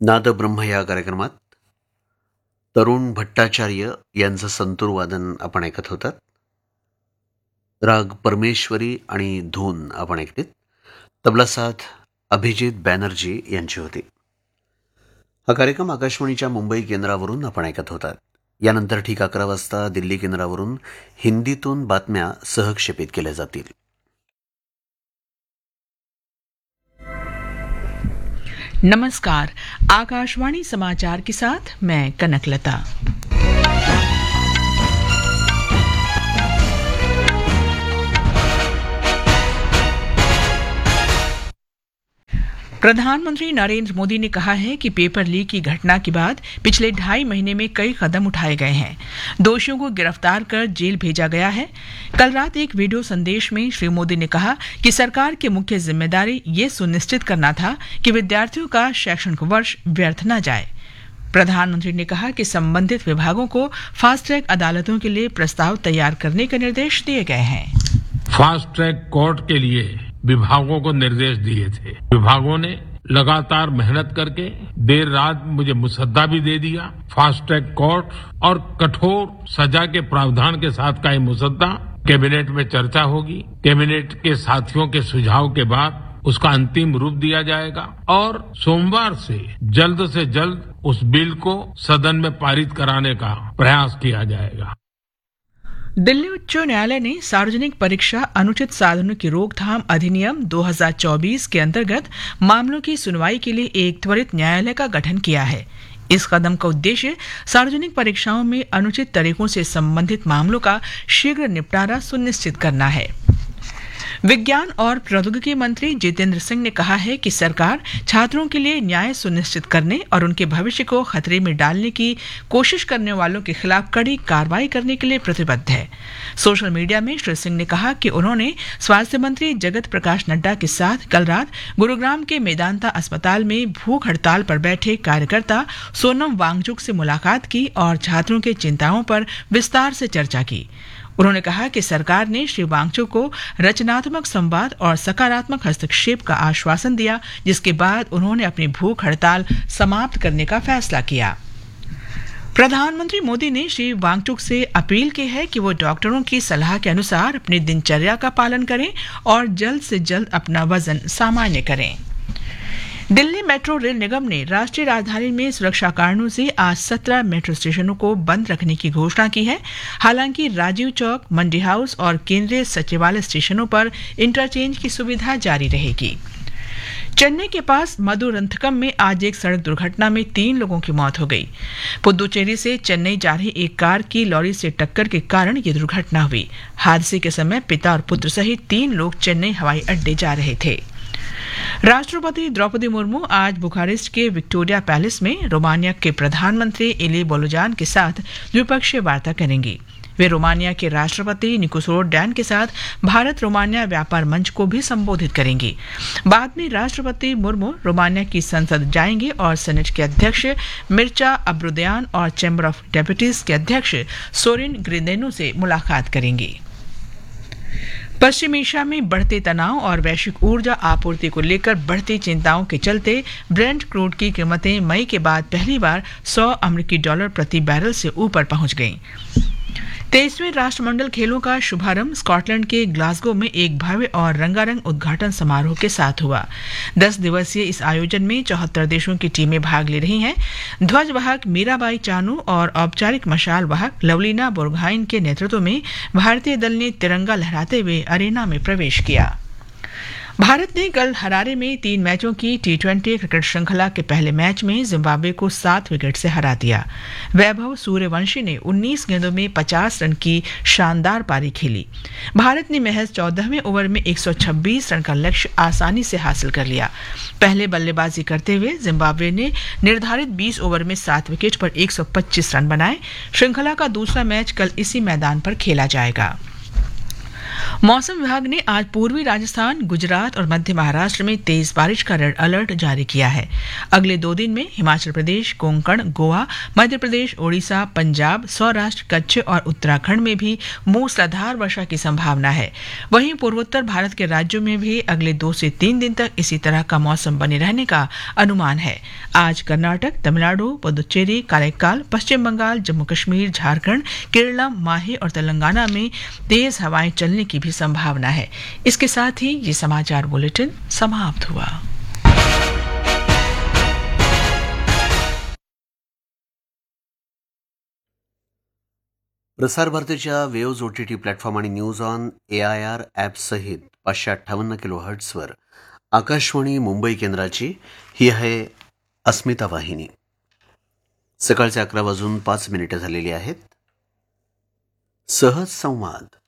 नादब्रह्म या कार्यक्रमात तरुण भट्टाचार्य यांचं संतूर वादन आपण ऐकत होतात. राग परमेश्वरी आणि धून आपण ऐकलीत. तबला साथ अभिजित बॅनर्जी यांची होती. हा कार्यक्रम आकाशवाणीच्या मुंबई केंद्रावरून आपण ऐकत होतात. यानंतर ठीक 11 वाजता दिल्ली केंद्रावरून हिंदीतून बातम्या सहक्षेपित केल्या जातील. नमस्कार, आकाशवाणी समाचार के साथ मैं कनकलता। प्रधानमंत्री नरेंद्र मोदी ने कहा है कि पेपर लीक की घटना के बाद पिछले 2.5 महीने में कई कदम उठाए गए हैं। दोषियों को गिरफ्तार कर जेल भेजा गया है। कल रात एक वीडियो संदेश में श्री मोदी ने कहा कि सरकार की मुख्य जिम्मेदारी ये सुनिश्चित करना था कि विद्यार्थियों का शैक्षणिक वर्ष व्यर्थ न जाए। प्रधानमंत्री ने कहा कि संबंधित विभागों को फास्ट ट्रैक अदालतों के लिए प्रस्ताव तैयार करने के निर्देश दिए गए हैं। फास्ट ट्रैक कोर्ट के लिए विभागों को निर्देश दिए थे। विभागों ने लगातार मेहनत करके देर रात मुझे मुसद्दा भी दे दिया। फास्ट ट्रैक कोर्ट और कठोर सजा के प्रावधान के साथ का ये मुसद्दा कैबिनेट में चर्चा होगी। कैबिनेट के साथियों के सुझाव के बाद उसका अंतिम रूप दिया जाएगा और सोमवार से जल्द उस बिल को सदन में पारित कराने का प्रयास किया जाएगा। दिल्ली उच्च न्यायालय ने सार्वजनिक परीक्षा अनुचित साधनों की रोकथाम अधिनियम 2024 के अंतर्गत मामलों की सुनवाई के लिए एक त्वरित न्यायालय का गठन किया है। इस कदम का उद्देश्य सार्वजनिक परीक्षाओं में अनुचित तरीकों से संबंधित मामलों का शीघ्र निपटारा सुनिश्चित करना है। विज्ञान और प्रौद्योगिकी मंत्री जितेंद्र सिंह ने कहा है कि सरकार छात्रों के लिए न्याय सुनिश्चित करने और उनके भविष्य को खतरे में डालने की कोशिश करने वालों के खिलाफ कड़ी कार्रवाई करने के लिए प्रतिबद्ध है। सोशल मीडिया में श्री सिंह ने कहा कि उन्होंने स्वास्थ्य मंत्री जगत प्रकाश नड्डा के साथ कल रात गुरुग्राम के मेदांता अस्पताल में भूख हड़ताल पर बैठे कार्यकर्ता सोनम वांगचुक से मुलाकात की और छात्रों के चिंताओं पर विस्तार से चर्चा की। उन्होंने कहा कि सरकार ने श्री वांगचुक को रचनात्मक संवाद और सकारात्मक हस्तक्षेप का आश्वासन दिया, जिसके बाद उन्होंने अपनी भूख हड़ताल समाप्त करने का फैसला किया। प्रधानमंत्री मोदी ने श्री वांगचुक से अपील की है कि वो डॉक्टरों की सलाह के अनुसार अपनी दिनचर्या का पालन करें और जल्द से जल्द अपना वजन सामान्य करें। दिल्ली मेट्रो रेल निगम ने राष्ट्रीय राजधानी में सुरक्षा कारणों से आज 17 मेट्रो स्टेशनों को बंद रखने की घोषणा की है। हालांकि राजीव चौक, मंडी हाउस और केंद्रीय सचिवालय स्टेशनों पर इंटरचेंज की सुविधा जारी रहेगी। चेन्नई के पास मदुरंथकम में आज एक सड़क दुर्घटना में 3 लोगों की मौत हो गई। पुदुचेरी से चेन्नई जा रही एक कार की लॉरी से टक्कर के कारण ये दुर्घटना हुई। हादसे के समय पिता और पुत्र सहित 3 लोग चेन्नई हवाई अड्डे जा रहे थे। राष्ट्रपति द्रौपदी मुर्मू आज बुखारेस्ट के विक्टोरिया पैलेस में रोमानिया के प्रधानमंत्री इली बोलोजान के साथ द्विपक्षीय वार्ता करेंगी। वे रोमानिया के राष्ट्रपति निकोसोर डैन के साथ भारत रोमानिया व्यापार मंच को भी संबोधित करेंगी। बाद में राष्ट्रपति मुर्मू रोमानिया की संसद जाएंगे और सेनेट के अध्यक्ष मिर्चा अब्रुदयान और चैम्बर ऑफ डेप्यूटीज के अध्यक्ष सोरिन ग्रिंदेनो से मुलाकात करेंगी। पश्चिम एशिया में बढ़ते तनाव और वैश्विक ऊर्जा आपूर्ति को लेकर बढ़ती चिंताओं के चलते ब्रेंट क्रूड की कीमतें मई के बाद पहली बार $100 प्रति बैरल से ऊपर पहुंच गईं। 23वें राष्ट्रमंडल खेलों का शुभारंभ स्कॉटलैंड के ग्लासगो में एक भव्य और रंगारंग उद्घाटन समारोह के साथ हुआ। 10 दिवसीय इस आयोजन में 74 देशों की टीमें भाग ले रही हैं। ध्वजवाहक मीराबाई चानू और औपचारिक मशाल वाहक लवलीना बोरगोहाइन के नेतृत्व में भारतीय दल ने तिरंगा लहराते हुए अरेना में प्रवेश किया। भारत ने कल हरारे में 3 मैचों की T20 क्रिकेट श्रृंखला के पहले मैच में जिम्बाब्वे को 7 विकेट से हरा दिया। वैभव सूर्यवंशी ने 19 गेंदों में 50 रन की शानदार पारी खेली। भारत ने महज 14वें ओवर में 126 रन का लक्ष्य आसानी से हासिल कर लिया। पहले बल्लेबाजी करते हुए जिम्बाब्वे ने निर्धारित 20 ओवर में 7 विकेट पर 125 रन बनाए। श्रृंखला का दूसरा मैच कल इसी मैदान पर खेला जाएगा। मौसम विभाग ने आज पूर्वी राजस्थान, गुजरात और मध्य महाराष्ट्र में तेज बारिश का रेड अलर्ट जारी किया है। अगले 2 दिन में हिमाचल प्रदेश, कोंकण, गोवा, मध्य प्रदेश, ओडिशा, पंजाब, सौराष्ट्र, कच्छ और उत्तराखंड में भी मूसलाधार वर्षा की संभावना है। वहीं पूर्वोत्तर भारत के राज्यों में भी अगले 2 से 3 दिन तक इसी तरह का मौसम बने रहने का अनुमान है। आज कर्नाटक, तमिलनाडु, पुदुचेरी, काराइकाल, पश्चिम बंगाल, जम्मू कश्मीर, झारखंड, केरला, माहे और तेलंगाना में तेज हवाएं चलने की भी संभावना है। इसके साथ ही ये समाचार बुलेटिन समाप्त हुआ। प्रसार भारतीच्या वेव्ज OTT प्लॅटफॉर्म आणि न्यूज ऑन AIR ॲप सहित 558 किलोहर्ट्झवर आकाशवाणी मुंबई केंद्राची ही आहे अस्मिता वाहिनी. सकाळचे 11:05 झालेली आहेत. सहज संवाद